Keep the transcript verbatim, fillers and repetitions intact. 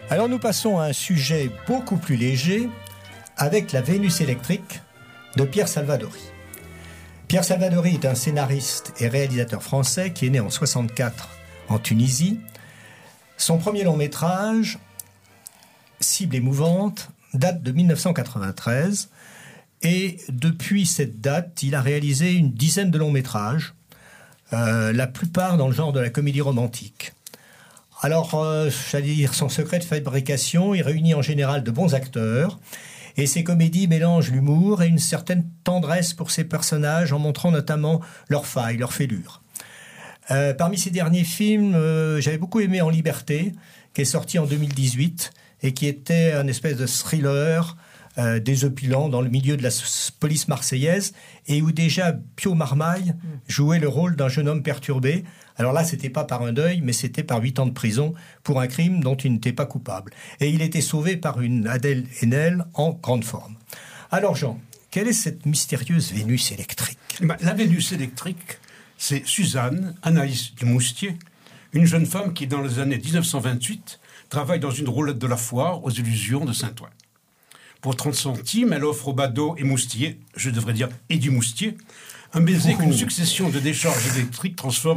Alors nous passons à un sujet beaucoup plus léger avec la Vénus électrique de Pierre Salvadori. Pierre Salvadori est un scénariste et réalisateur français qui est né en soixante-quatre en Tunisie. Son premier long métrage, Cible émouvante, date de mille neuf cent quatre-vingt-treize et depuis cette date, il a réalisé une dizaine de longs métrages, euh, la plupart dans le genre de la comédie romantique. Alors, euh, j'allais dire, son secret de fabrication, il réunit en général de bons acteurs et ses comédies mélangent l'humour et une certaine tendresse pour ses personnages en montrant notamment leurs failles, leurs fêlures. Euh, parmi ses derniers films, euh, j'avais beaucoup aimé En Liberté, qui est sorti en deux mille dix-huit et qui était un espèce de thriller euh, désopilant dans le milieu de la police marseillaise et où déjà Pio Marmaille jouait le rôle d'un jeune homme perturbé. Alors là, c'était pas par un deuil, mais c'était par huit ans de prison pour un crime dont il n'était pas coupable. Et il était sauvé par une Adèle Haenel en grande forme. Alors Jean, quelle est cette mystérieuse Vénus électrique ? Ben, la Vénus électrique, c'est Suzanne Anaïs Dumoustier, une jeune femme qui, dans les années dix-neuf cent vingt-huit, travaille dans une roulette de la foire aux Illusions de Saint-Ouen. Pour trente centimes, elle offre au badaud et moustier, je devrais dire et du moustier, un baiser qu'une succession de décharges électriques transforme